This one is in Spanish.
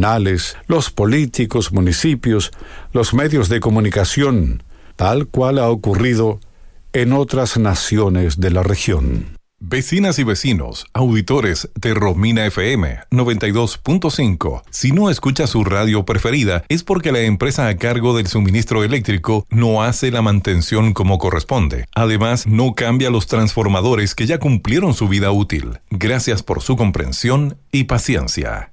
comunales, los políticos, municipios, los medios de comunicación, tal cual ha ocurrido en otras naciones de la región. Vecinas y vecinos, auditores de Romina FM 92.5. Si no escucha su radio preferida, es porque la empresa a cargo del suministro eléctrico no hace la mantención como corresponde. Además, no cambia los transformadores que ya cumplieron su vida útil. Gracias por su comprensión y paciencia.